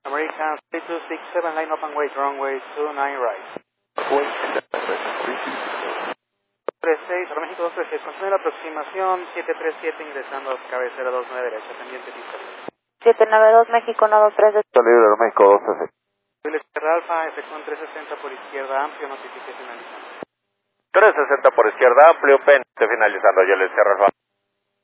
American 3267, line up and wait, runway 29 right. 36, México 236, continúe la aproximación 737 ingresando cabecera 29 derecha, pendiente pista. 792 México 123. Salido de México 236. Sierra Alfa, efectúan 360 por izquierda, amplio, notifique finalizando. 360 por izquierda, amplio, pente finalizando, yo le cierro Alfa.